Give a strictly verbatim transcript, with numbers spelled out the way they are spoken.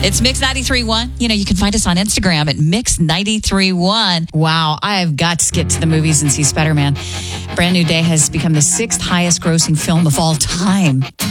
It's Mix ninety-three point one. You know, you can find us on Instagram at Mix ninety-three point one. Wow, I have got to get to the movies and see Spider-Man. Brand New Day has become the sixth highest grossing film of all time.